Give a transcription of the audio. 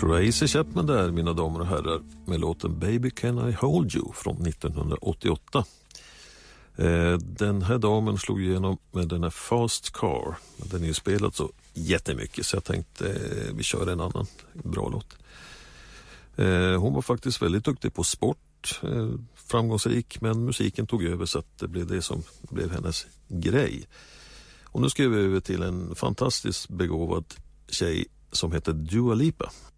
Tracy Chapman där, mina damer och herrar, med låten Baby Can I Hold You från 1988. Den här damen slog igenom med den här Fast Car. Den är ju spelad så jättemycket så jag tänkte vi kör en annan bra låt. Hon var faktiskt väldigt duktig på sport, framgångsrik, men musiken tog över så att det blev det som blev hennes grej. Och nu ska vi över till en fantastiskt begåvad tjej som heter Dua Lipa.